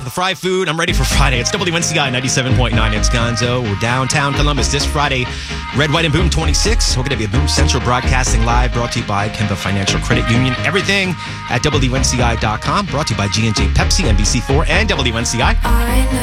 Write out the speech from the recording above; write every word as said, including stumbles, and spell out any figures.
The Fry Food. I'm ready for Friday. It's W N C I ninety-seven point nine. It's Gonzo. We're downtown Columbus this Friday. Red, White, and Boom twenty-six. We're going to be at Boom Central Broadcasting Live, brought to you by Kemba Financial Credit Union. Everything at W N C I dot com. Brought to you by G and J Pepsi, N B C four, and W N C I.